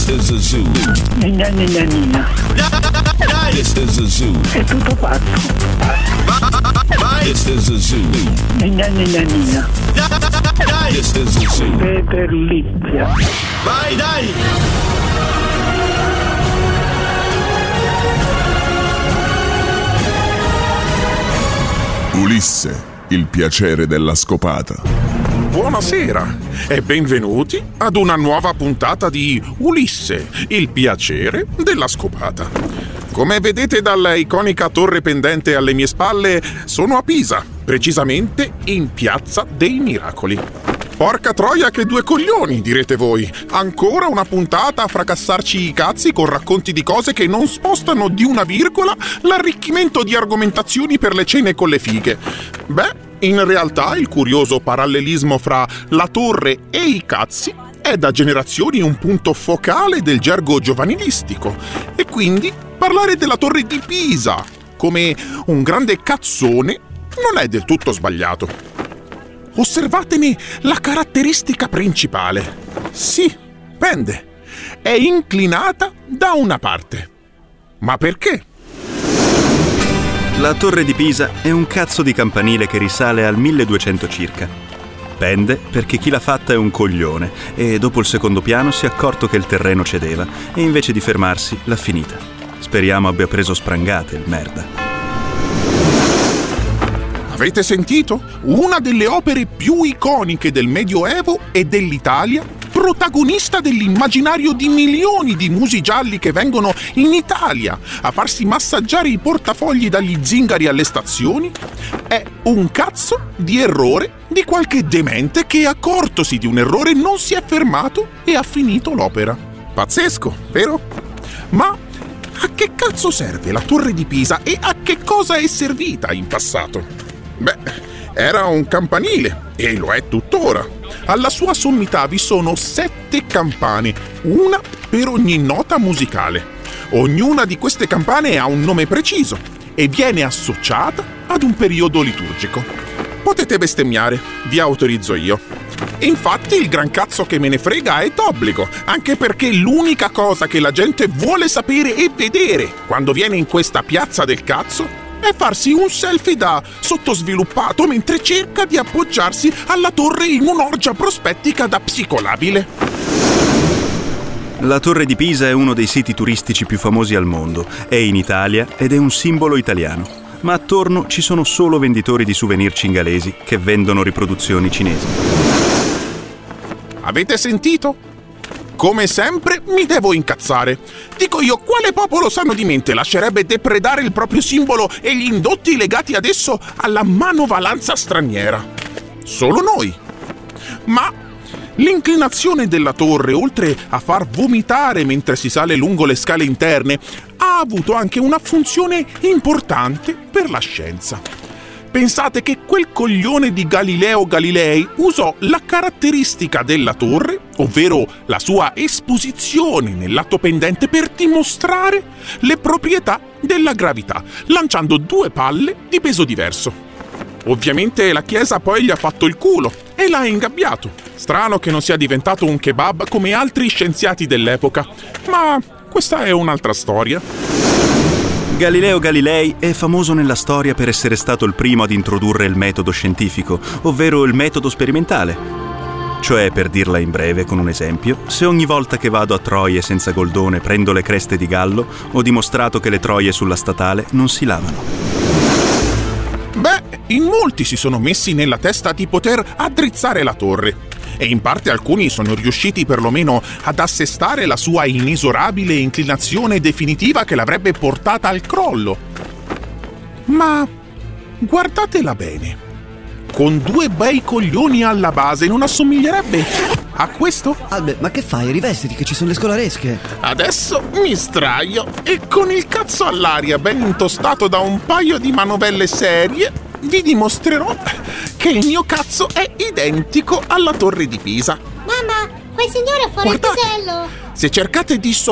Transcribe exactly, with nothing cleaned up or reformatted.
This is a zoo. Nina, nina, nina. This is a zoo. È tutto fatto. This is a zoo. Nina, nina, nina. This is a zoo. Peter Lizia. Vai, dai! Ulisse, il piacere della scopata. Buonasera e benvenuti ad una nuova puntata di Ulisse, il piacere della scopata. Come vedete dalla iconica torre pendente alle mie spalle, sono a Pisa, precisamente in Piazza dei Miracoli. Porca troia che due coglioni, direte voi. Ancora una puntata a fracassarci i cazzi con racconti di cose che non spostano di una virgola l'arricchimento di argomentazioni per le cene con le fighe. Beh, in realtà il curioso parallelismo fra la torre e i cazzi è da generazioni un punto focale del gergo giovanilistico. E quindi parlare della torre di Pisa come un grande cazzone non è del tutto sbagliato. Osservatene la caratteristica principale. Sì, pende. È inclinata da una parte. Ma perché? La torre di Pisa è un cazzo di campanile che risale al milleduecento circa. Pende perché chi l'ha fatta è un coglione e dopo il secondo piano si è accorto che il terreno cedeva e invece di fermarsi l'ha finita. Speriamo abbia preso sprangate il merda. Avete sentito? Una delle opere più iconiche del Medioevo e dell'Italia, protagonista dell'immaginario di milioni di musi gialli che vengono in Italia a farsi massaggiare i portafogli dagli zingari alle stazioni, è un cazzo di errore di qualche demente che, accortosi di un errore, non si è fermato e ha finito l'opera. Pazzesco, vero? Ma a che cazzo serve la torre di Pisa e a che cosa è servita in passato? Beh, era un campanile e lo è tuttora. Alla sua sommità vi sono sette campane, una per ogni nota musicale. Ognuna di queste campane ha un nome preciso e viene associata ad un periodo liturgico. Potete bestemmiare, vi autorizzo io. Infatti il gran cazzo che me ne frega è d'obbligo, anche perché l'unica cosa che la gente vuole sapere e vedere quando viene in questa piazza del cazzo è farsi un selfie da sottosviluppato mentre cerca di appoggiarsi alla torre in un'orgia prospettica da psicolabile. La torre di Pisa è uno dei siti turistici più famosi al mondo, è in Italia ed è un simbolo italiano, ma attorno ci sono solo venditori di souvenir cingalesi che vendono riproduzioni cinesi. Avete sentito? Come sempre mi devo incazzare. Dico io, quale popolo sano di mente lascerebbe depredare il proprio simbolo e gli indotti legati ad esso alla manovalanza straniera? Solo noi. Ma l'inclinazione della torre, oltre a far vomitare mentre si sale lungo le scale interne, ha avuto anche una funzione importante per la scienza. Pensate che quel coglione di Galileo Galilei usò la caratteristica della torre, ovvero la sua esposizione nel lato pendente, per dimostrare le proprietà della gravità, lanciando due palle di peso diverso. Ovviamente la Chiesa poi gli ha fatto il culo e l'ha ingabbiato. Strano che non sia diventato un kebab come altri scienziati dell'epoca, ma questa è un'altra storia. Galileo Galilei è famoso nella storia per essere stato il primo ad introdurre il metodo scientifico, ovvero il metodo sperimentale. Cioè, per dirla in breve con un esempio, se ogni volta che vado a Troie senza Goldone prendo le creste di gallo, ho dimostrato che le troie sulla statale non si lavano. Beh, in molti si sono messi nella testa di poter addrizzare la torre. E in parte alcuni sono riusciti perlomeno ad assestare la sua inesorabile inclinazione definitiva che l'avrebbe portata al crollo. Ma guardatela bene. Con due bei coglioni alla base non assomiglierebbe a questo? Albe, ma che fai? Rivestiti che ci sono le scolaresche. Adesso mi sdraio e con il cazzo all'aria ben intostato da un paio di manovelle serie vi dimostrerò che il mio cazzo è identico alla torre di Pisa. Mamma, quel signore ha fuori il pisello. Se cercate di